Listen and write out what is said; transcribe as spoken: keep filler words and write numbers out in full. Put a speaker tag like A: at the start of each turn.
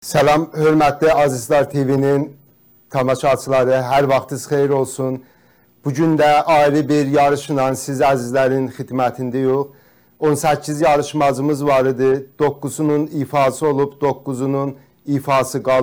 A: Salam, hörmətli Azizlər T V-nin tamaşaçıları, hər vaxtınız xeyir olsun. Bugün də ayrı bir yarışla siz əzizlərin xidmətindəyik. on səkkiz yarışmacımız var idi. doqquzunun ifası olub, doqquzunun ifası qalıb.